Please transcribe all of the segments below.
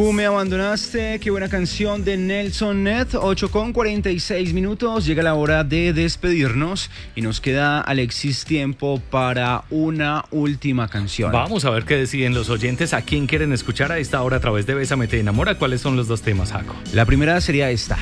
Tú me abandonaste, qué buena canción de Nelson Ned. 8:46. Llega la hora de despedirnos y nos queda, Alexis, tiempo para una última canción. Vamos a ver qué deciden los oyentes. ¿A quién quieren escuchar a esta hora a través de Bésame Te Enamora? ¿Cuáles son los dos temas, Jaco? La primera sería esta.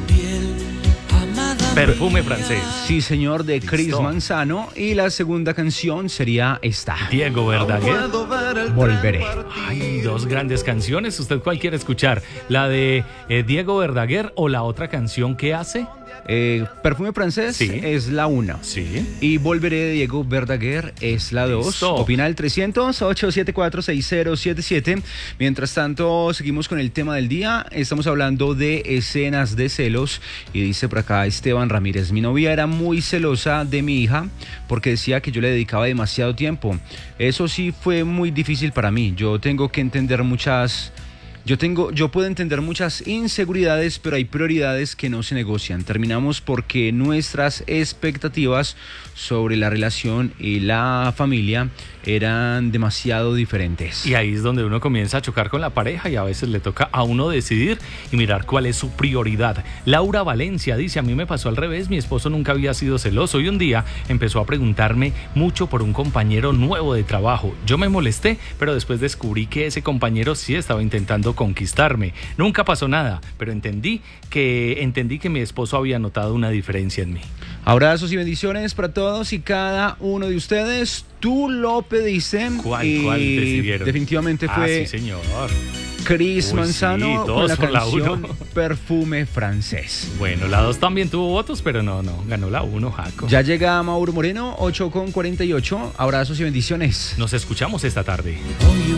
Perfume francés. Sí, señor, de Chris Listo. Manzano. Y la segunda canción sería esta. Diego Verdaguer. Volveré. Ay, dos grandes canciones. ¿Usted cuál quiere escuchar? ¿La de Diego Verdaguer o la otra canción que hace? Perfume francés Sí. es la 1. Sí. Y Volveré de Diego Verdaguer es la 2. Listo. Opina el 300-874-6077. Mientras tanto, seguimos con el tema del día. Estamos hablando de escenas de celos. Y dice por acá Esteban Ramírez: mi novia era muy celosa de mi hija porque decía que yo le dedicaba demasiado tiempo. Eso sí fue muy difícil para mí. Yo puedo entender muchas inseguridades, pero hay prioridades que no se negocian. Terminamos porque nuestras expectativas sobre la relación y la familia eran demasiado diferentes. Y ahí es donde uno comienza a chocar con la pareja y a veces le toca a uno decidir y mirar cuál es su prioridad. Laura Valencia dice: a mí me pasó al revés, mi esposo nunca había sido celoso y un día empezó a preguntarme mucho por un compañero nuevo de trabajo. Yo me molesté, pero después descubrí que ese compañero sí estaba intentando conquistarme. Nunca pasó nada, pero entendí que mi esposo había notado una diferencia en mí. Abrazos y bendiciones para todos y cada uno de ustedes. Tú lo pediste. ¿Cuál y decidieron? definitivamente fue sí, señor. Chris Manzano sí, con la todos por la canción 1. Perfume francés. Bueno, la 2 también tuvo votos, pero no, ganó la 1, Jaco. Ya llega Mauro Moreno, 8:48. Abrazos y bendiciones. Nos escuchamos esta tarde.